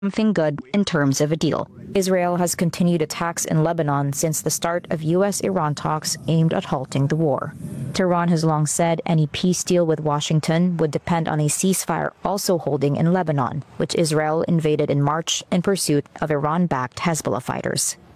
something good in terms of a deal. Israel has continued attacks in Lebanon since the start of U.S.-Iran talks aimed at halting the war. Tehran has long said any peace deal with Washington would depend on a ceasefire also holding in Lebanon, which Israel invaded in March in pursuit of Iran-backed Hezbollah fighters.